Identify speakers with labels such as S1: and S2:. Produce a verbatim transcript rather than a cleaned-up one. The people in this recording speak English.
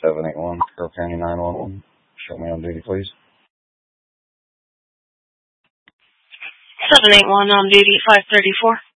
S1: seven eight one, Carroll County nine one one. Show me on duty, please.
S2: seven eight one on duty, five thirty-four.